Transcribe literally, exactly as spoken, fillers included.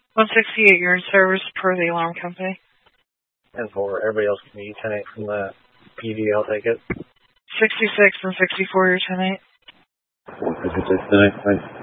one sixty-eight, you're in service per the alarm company. And for everybody else, can you ten eight from the P D, I'll take it. sixty-six and sixty-four, you're ten eight. one sixty-six, ten eight, thanks.